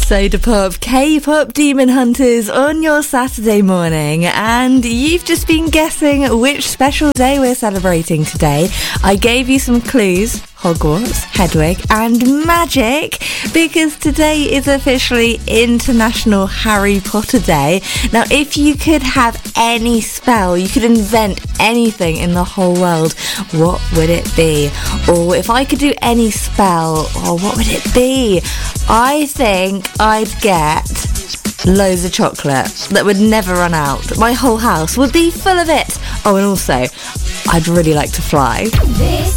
Soda Pop, K-pop Demon Hunters on your Saturday morning, and you've just been guessing which special day we're celebrating today. I gave you some clues: Hogwarts, Hedwig and magic, because today is officially International Harry Potter Day. Now, if you could have any spell, you could invent anything in the whole world, what would it be? Or if I could do any spell, what would it be? I think I'd get loads of chocolate that would never run out. My whole house would be full of it. Oh, and also, I'd really like to fly.